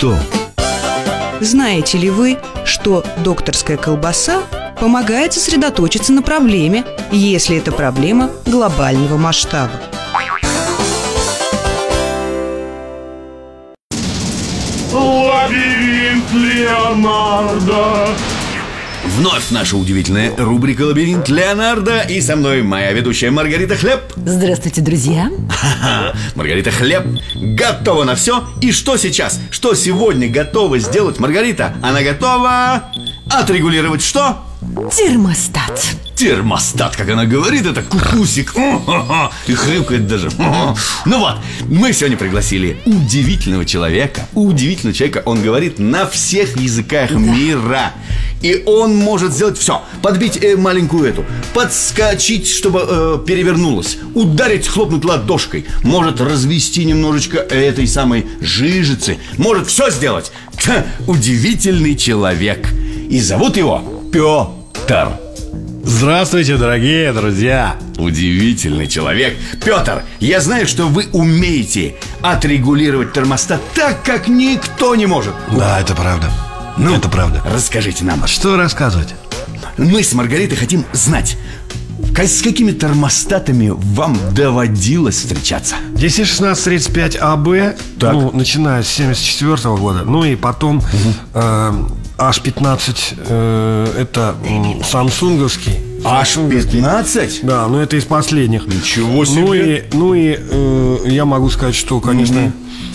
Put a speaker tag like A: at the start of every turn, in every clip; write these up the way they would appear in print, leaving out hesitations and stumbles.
A: что?
B: Знаете ли вы, что докторская колбаса помогает сосредоточиться на проблеме, если это проблема глобального масштаба?
C: Лабиринт Леонардо.
A: Вновь наша удивительная рубрика «Лабиринт Леонардо». И со мной моя ведущая Маргарита Хлеб.
D: Здравствуйте, друзья.
A: Маргарита Хлеб готова на все. И что сейчас? Что сегодня готова сделать Маргарита? Она готова отрегулировать что?
D: Термостат.
A: Термостат, как она говорит, это кукусик. И хрюкает даже. Ну вот, мы сегодня пригласили удивительного человека. Он говорит на всех языках мира. И он может сделать все. Подбить маленькую эту, подскочить, чтобы перевернулась, ударить, хлопнуть ладошкой. Может развести немножечко этой самой жижицы. Может все сделать. Удивительный человек. И зовут его Петр.
E: Здравствуйте, дорогие друзья.
A: Удивительный человек. Петр, я знаю, что вы умеете отрегулировать термостат так, как никто не может.
E: Да, это правда. Это правда.
A: Расскажите нам.
E: Что рассказывать?
A: Мы с Маргаритой хотим знать, с какими термостатами вам доводилось встречаться?
E: DC1635 АБ, ну, начиная с 74 года. Ну и потом H15, это самсунговский.
A: H15?
E: Да, но это из последних.
A: Ничего себе.
E: Я могу сказать, что, конечно,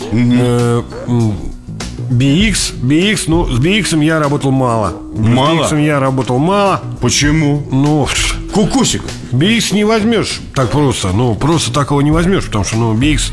E: BX, ну, с BX я работал мало.
A: Мало?
E: С BX я работал мало.
A: Почему?
E: Ну,
A: кукусик.
E: BX не возьмешь так просто. Ну, просто такого не возьмешь, потому что, BX